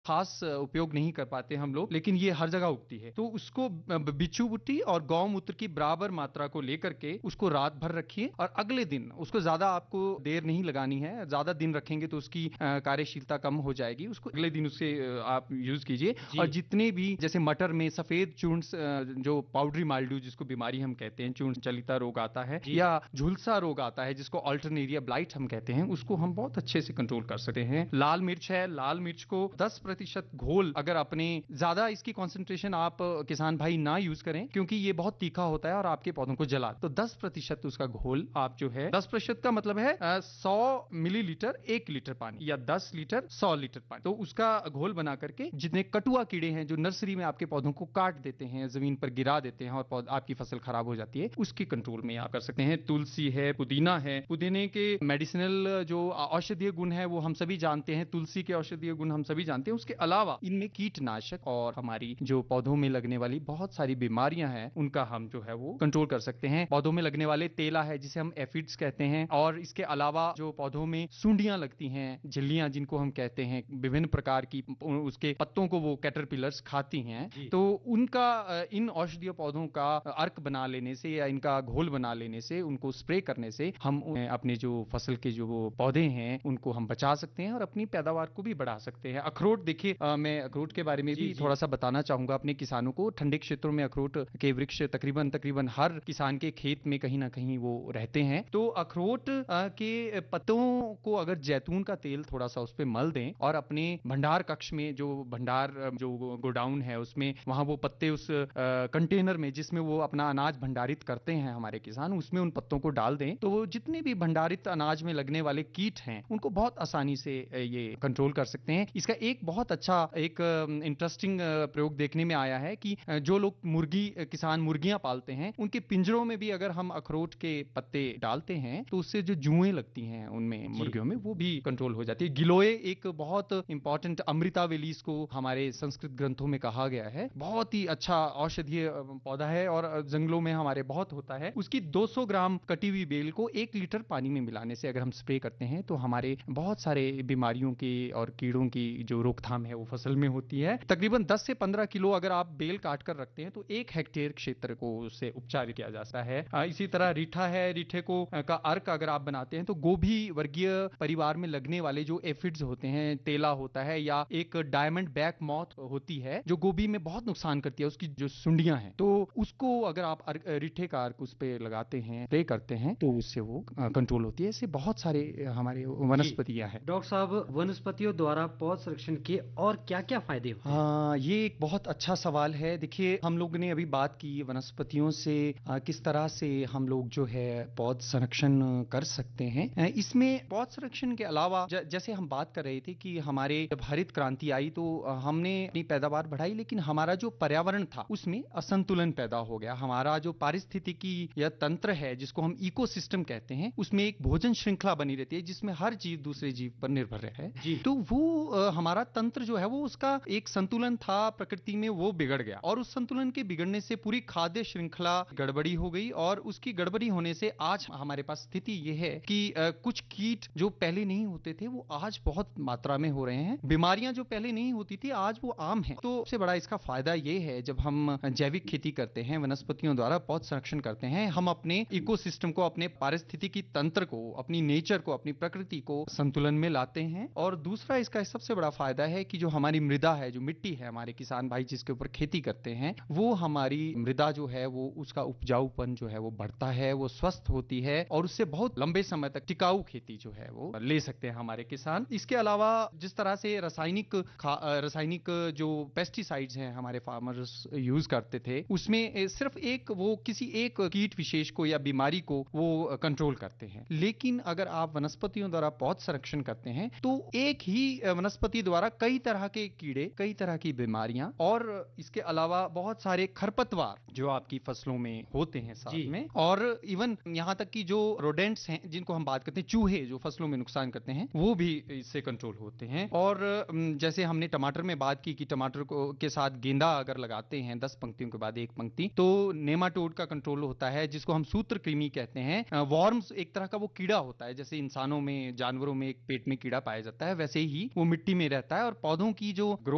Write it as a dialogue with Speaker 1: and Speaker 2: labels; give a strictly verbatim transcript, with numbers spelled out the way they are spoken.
Speaker 1: खास उपयोग नहीं कर पाते हम लोग, लेकिन ये हर जगह उगती है। तो उसको बिच्छू बुट्टी और गौमूत्र की बराबर मात्रा को लेकर के उसको रात भर रखिए और अगले दिन उसको ज्यादा आपको देर नहीं लगानी है। ज्यादा दिन रखेंगे तो उसकी कार्यशीलता कम हो जाएगी। उसको अगले दिन उससे आप यूज कीजिए। और जितने भी जैसे मटर में सफेद चूर्ण जो पाउडरी माल्ड्यू जिसको बीमारी हम कहते हैं, चूर्ण चलिता रोग आता है या झुलसा रोग आता है जिसको अल्टरनेरिया ब्लाइट हम कहते हैं, उसको हम बहुत अच्छे से कंट्रोल कर सकते हैं। लाल मिर्च है, लाल मिर्च को दस प्रतिशत घोल, अगर अपने ज्यादा इसकी कंसंट्रेशन आप किसान भाई ना यूज करें क्योंकि ये बहुत तीखा होता है और आपके पौधों को जला, तो दस प्रतिशत उसका घोल आप जो है, दस प्रतिशत का मतलब है सौ मिलीलीटर एक लीटर पानी या दस लीटर सौ लीटर पानी, तो उसका घोल बना करके जितने कटुआ कीड़े हैं जो नर्सरी में आपके पौधों को काट देते हैं, जमीन पर गिरा देते हैं और आपकी फसल खराब हो जाती है, उसकी कंट्रोल में आप कर सकते हैं। तुलसी है, पुदीना है। पुदीने के मेडिसिनल जो औषधीय गुण है वो हम सभी जानते हैं, तुलसी के औषधीय गुण हम सभी जानते हैं। उसके अलावा इनमें कीटनाशक और हमारी जो पौधों में लगने वाली बहुत सारी बीमारियां हैं उनका हम जो है वो कंट्रोल कर सकते हैं। पौधों में लगने वाले तेला है जिसे हम एफिड्स कहते हैं, और इसके अलावा जो पौधों में सुंडियां लगती हैं, झिल्लियां जिनको हम कहते हैं, विभिन्न प्रकार की, उसके पत्तों को वो कैटरपिलर्स खाती हैं, तो उनका इन औषधीय पौधों का अर्क बना लेने से या इनका घोल बना लेने से, उनको स्प्रे करने से हम अपने जो फसल के जो पौधे हैं उनको हम बचा सकते हैं और अपनी पैदावार को भी बढ़ा सकते हैं। अखरोट देखिए, मैं अखरोट के बारे में भी थोड़ा सा बताना चाहूंगा अपने किसानों को। ठंडे क्षेत्रों में अखरोट के वृक्ष तकरीबन तकरीबन हर किसान के खेत में कहीं ना कहीं वो रहते हैं। तो अखरोट के पत्तों को अगर जैतून का तेल थोड़ा सा उस पर मल दें और अपने भंडार कक्ष में, जो भंडार जो गोडाउन है उसमें, वहां वो पत्ते उस कंटेनर में जिसमें वो अपना अनाज भंडारित करते हैं हमारे किसान, उसमें उन पत्तों को डाल दें, तो वो जितने भी भंडारित अनाज में लगने वाले कीट हैं उनको बहुत आसानी से ये कंट्रोल कर सकते हैं। इसका एक बहुत अच्छा एक इंटरेस्टिंग प्रयोग देखने में आया है कि जो लोग मुर्गी किसान मुर्गियां पालते हैं उनके पिंजरों में भी अगर हम अखरोट के पत्ते डालते हैं तो उससे जो जुएं लगती हैं उनमें मुर्गियों में वो भी कंट्रोल हो जाती है। गिलोय एक बहुत इंपॉर्टेंट, अमृता वेलीस को हमारे संस्कृत ग्रंथों में कहा गया है, बहुत ही अच्छा औषधीय पौधा है और जंगलों में हमारे बहुत होता है। उसकी दो सौ ग्राम कटी हुई बेल को एक लीटर पानी में मिलाने से अगर हम स्प्रे करते हैं तो हमारे बहुत सारे बीमारियों की और कीड़ों की जो रोकथाम है वो फसल में होती है। तकरीबन दस से पंद्रह किलो अगर आप बेल काट कर रखते हैं तो एक हेक्टेयर क्षेत्र को उससे उपचार किया जा सकता है। इसी तरह रीठा है, रीठे को का अर्क अगर आप बनाते हैं तो गोभी वर्गीय परिवार में लगने वाले जो एफिड्स होते हैं, तेला होता है या एक डायमंड बैक मॉथ होती है जो गोभी में बहुत नुकसान करती है, उसकी जो सुंडियां हैं, तो उसको अगर आप रीठे का अर्क उस पे लगाते हैं, स्प्रे करते हैं, तो उससे वो कंट्रोल होती है। इससे बहुत सारे हमारे वनस्पतियां हैं।
Speaker 2: डॉक्टर साहब, वनस्पतियों द्वारा पौध संरक्षण के और क्या क्या फायदे होते हैं?
Speaker 1: हाँ, ये एक बहुत अच्छा सवाल है। देखिए, हम लोग ने अभी बात की वनस्पतियों से आ, किस तरह से हम लोग जो है पौध संरक्षण कर सकते हैं। इसमें पौध संरक्षण के अलावा ज, जैसे हम बात कर रहे थे कि हमारे जब हरित क्रांति आई तो हमने अपनी पैदावार बढ़ाई, लेकिन हमारा जो पर्यावरण था उसमें असंतुलन पैदा हो गया। हमारा जो पारिस्थितिकी या तंत्र है जिसको हम इकोसिस्टम कहते हैं, उसमें एक भोजन श्रृंखला बनी रहती है जिसमें हर जीव दूसरे जीव पर निर्भर है। तो वो आ, हमारा तंत्र जो है वो उसका एक संतुलन था प्रकृति में, वो बिगड़ गया और उस संतुलन के बिगड़ने से पूरी खाद्य श्रृंखला गड़बड़ी हो गई। और उसकी गड़बड़ी होने से आज हमारे पास स्थिति यह है कि आ, कुछ कीट जो पहले नहीं होते थे वो आज बहुत मात्रा में हो रहे हैं। बीमारियां जो पहले नहीं होती थी आज वो आम है। तो सबसे बड़ा इसका फायदा ये है, जब हम जैविक खेती करते हैं, वनस्पतियों द्वारा पौध संरक्षण करते हैं, हम अपने इकोसिस्टम को, अपने पारिस्थितिकी तंत्र को, अपनी नेचर को, अपनी प्रकृति को संतुलन में लाते हैं। और दूसरा इसका सबसे बड़ा फायदा है कि जो हमारी मृदा है, जो मिट्टी है, हमारे किसान भाई जिसके ऊपर खेती करते हैं, वो हमारी मृदा जो है वो उसका उपजाऊपन जो है वो बढ़ता है, वो स्वस्थ होती है और उससे बहुत लंबे समय तक टिकाऊ खेती जो है वो ले सकते हैं हमारे किसान। इसके अलावा जिस तरह से रासायनिक रासायनिक जो पेस्टिसाइड्स हैं हमारे फार्मर्स यूज करते थे, उसमें सिर्फ एक वो किसी एक कीट विशेष को या बीमारी को वो कंट्रोल करते हैं। लेकिन अगर आप वनस्पतियों द्वारा पौध संरक्षण करते हैं तो एक ही वनस्पति द्वारा कई तरह के कीड़े, कई तरह की बीमारियां और इसके अलावा बहुत सारे खरपतवार जो आपकी फसलों में होते हैं साथ में, और इवन यहां तक कि जो रोडेंट्स हैं जिनको हम बात करते हैं, चूहे जो फसलों में नुकसान करते हैं, वो भी इससे कंट्रोल होते हैं। और जैसे हमने टमाटर में बात की कि टमाटर को के साथ गेंदा अगर लगाते हैं दस पंक्तियों के बाद एक पंक्ति, तो नेमाटोड का कंट्रोल होता है जिसको हम सूत्रकृमि कहते हैं। वॉर्म्स एक तरह का वो कीड़ा होता है, जैसे इंसानों में, जानवरों में एक पेट में कीड़ा पाया जाता है, वैसे ही वो मिट्टी में रहता है और पौधों की जो ग्रोथ